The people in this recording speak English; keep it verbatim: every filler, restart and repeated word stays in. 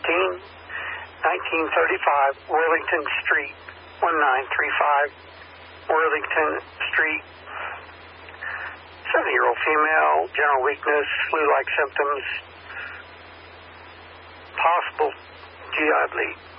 seventeen, nineteen thirty-five, Worthington Street, nineteen thirty-five, Worthington Street. seventy-year-old female, general weakness, flu-like symptoms, possible G I bleed.